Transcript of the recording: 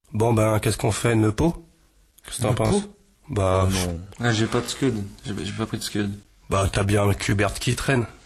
Bon ben, qu'est-ce qu'on fait, nœud pot? Qu'est-ce que t'en Nœud penses? pot? Bah, Non. Ah, j'ai pas de scud. J'ai pas pris de scud. bah t'as bien un Qbert qui traîne.